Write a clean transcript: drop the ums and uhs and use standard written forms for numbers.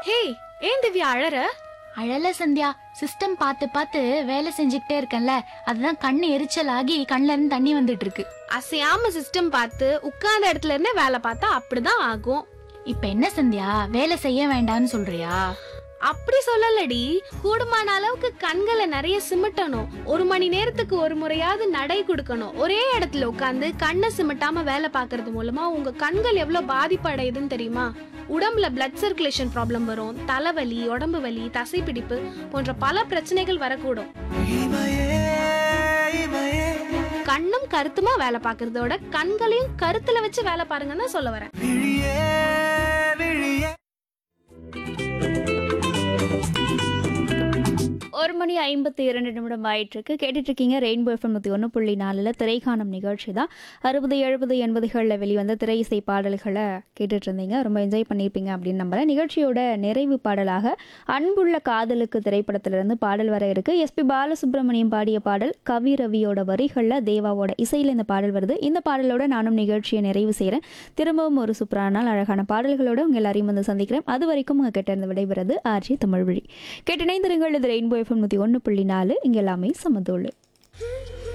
ஹே, ஏன் திவ்யா அழற? அழல சந்தியா, சிஸ்டம் பார்த்து பார்த்து வேலை செஞ்சுக்கிட்டே இருக்கேன்ல, அதுதான் கண்ணு எரிச்சல் ஆகி கண்ணுல இருந்து தண்ணி வந்துட்டு இருக்கு. அசையாம சிஸ்டம் பார்த்து உட்கார்ந்த இடத்துல இருந்தே வேலை பார்த்தா அப்படிதான் ஆகும். இப்ப என்ன சந்தியா, வேலை செய்ய வேண்டாம்னு சொல்றியா? அப்படி சொல்லலடி, கூடுமான அளவுக்கு கண்களை நிறைய சிமிட்டணும். 1 மணி நேரத்துக்கு ஒரு முறையாவது நடை கொடுக்கணும். ஒரே இடத்துல உட்காந்து கண்ணை சிமிட்டாம வேலை பார்க்கறது மூலமா உங்க கண்கள் எவ்வளவு பாதிப்பு அடையுதுன்னு தெரியுமா? உடம்புல பிளட் சர்க்குலேஷன் ப்ராப்ளம் வரும், தலைவலி, உடம்பு வலி, தசைப்பிடிப்பு போன்ற பல பிரச்சனைகள் வரக்கூடும். கண்ணும் கருத்துமா வேலை பார்க்கறதோட கண்களையும் கருத்துல வச்சு வேலை பாருங்கன்னு தான் சொல்ல வரேன். 1:52 ஆயிட்டிருக்கு. கேட்டுட்டு இருக்கீங்க ரெயின்போ எஃப்எம் 101.4 திரைக்காணும் நிகழ்ச்சி தான். 60, 70, 80களில் வெளிவந்த திரை இசை பாடல்களை கேட்டுட்டு இருந்தீங்க. ரொம்ப என்ஜாய் பண்ணியிருப்பீங்க அப்படின்னு நம்புறேன். நிகழ்ச்சியோட நிறைவு பாடலாக அன்புள்ள காதலுக்கு திரைப்படத்திலிருந்து பாடல் வர இருக்கு. எஸ்பி பாலசுப்ரமணியம் பாடிய பாடல், கவி ரவியோட வரிகளில் தேவாவோட இசையில் இந்த பாடல் வருது. இந்த பாடலோட நானும் நிகழ்ச்சியை நிறைவு செய்கிறேன். திரும்பவும் ஒரு சூப்பரான நாள் அழகான பாடல்களோட உங்கள் எல்லாரையும் வந்து சந்திக்கிறேன். அது வரைக்கும் உங்கள் கிட்ட இருந்து விடைபெறுது ஆர்ஜி தமிழ்வழி. கேட்டிணைந்திருங்கள். இது ரெயின்போ எஃப்எம் 101.4. இங்கே எல்லாமே சமதோடு.